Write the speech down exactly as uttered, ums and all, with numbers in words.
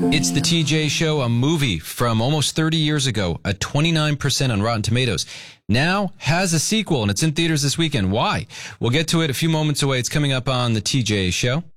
It's the T J Show, a movie from almost thirty years ago, a twenty-nine percent on Rotten Tomatoes. Now has a sequel, and it's in theaters this weekend. Why? We'll get to it a few moments away. It's coming up on the T J Show.